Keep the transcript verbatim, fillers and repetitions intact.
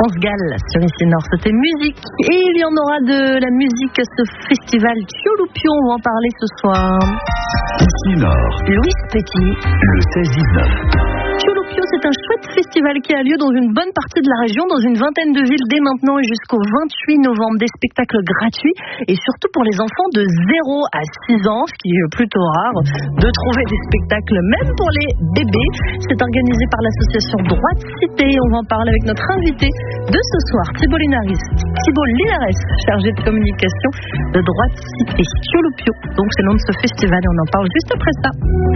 France Gall sur Ici Nord, c'était musique. Et il y en aura de la musique à ce festival Thiolupio, on va en parler ce soir. Ici Nord, Louis Petit, le seize dix-neuf. Thiolupio, c'est un chouette festival qui a lieu dans une bonne partie de la région, dans une vingtaine de villes dès maintenant et jusqu'au vingt-huit novembre. Des spectacles gratuits et surtout pour les enfants de zéro à six ans, ce qui est plutôt rare de trouver des spectacles, même pour les bébés. C'est organisé par l'association Droite Cité. On va en parler avec notre invité de ce soir, Thibault Linares, Thibault Linares, chargé de communication de Droite Cité. Thiolupio, donc c'est le nom de ce festival et on en parle juste après ça.